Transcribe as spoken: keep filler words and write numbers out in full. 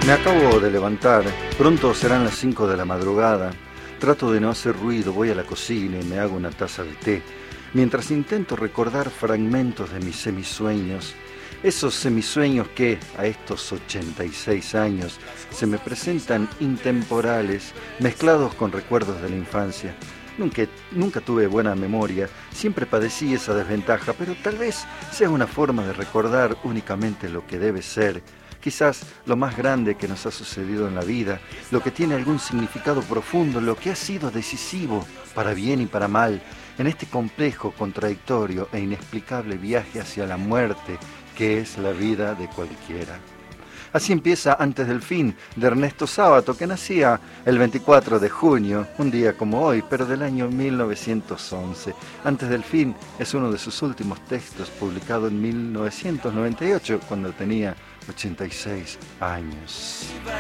Me acabo de levantar, pronto serán las cinco de la madrugada. Trato de no hacer ruido, voy a la cocina y me hago una taza de té, mientras intento recordar fragmentos de mis semisueños, esos semisueños que, a estos ochenta y seis años, se me presentan intemporales, mezclados con recuerdos de la infancia. Nunca, nunca tuve buena memoria, siempre padecí esa desventaja, pero tal vez sea una forma de recordar únicamente lo que debe ser, quizás lo más grande que nos ha sucedido en la vida, lo que tiene algún significado profundo, lo que ha sido decisivo, para bien y para mal, en este complejo, contradictorio e inexplicable viaje hacia la muerte, que es la vida de cualquiera. Así empieza Antes del Fin, de Ernesto Sábato, que nacía el veinticuatro de junio, un día como hoy, pero del año mil novecientos once. Antes del Fin es uno de sus últimos textos, publicado en mil novecientos noventa y ocho, cuando tenía ochenta y seis años.